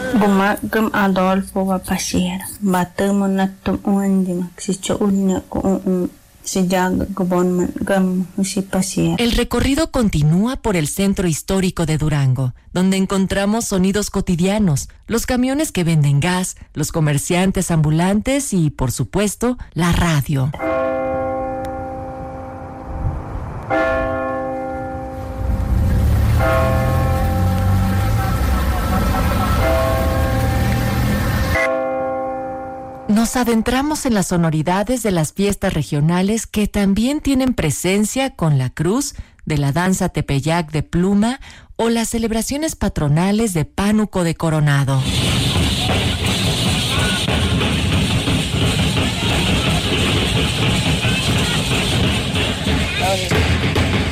Gumagam Adolfo Wapashira, Batamonatum Uandima, Sicho Unia con El recorrido continúa por el centro histórico de Durango, donde encontramos sonidos cotidianos, los camiones que venden gas, los comerciantes ambulantes y, por supuesto, la radio. Nos adentramos en las sonoridades de las fiestas regionales que también tienen presencia con la cruz de la danza Tepeyac de Pluma o las celebraciones patronales de Pánuco de Coronado.